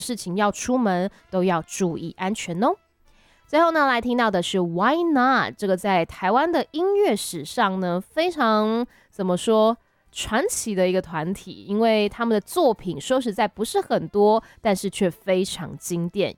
事情要出门都要注意安全哦。最后呢，来听到的是 Why Not 这个在台湾的音乐史上呢，非常怎么说传奇的一个团体，因为他们的作品说实在不是很多，但是却非常经典，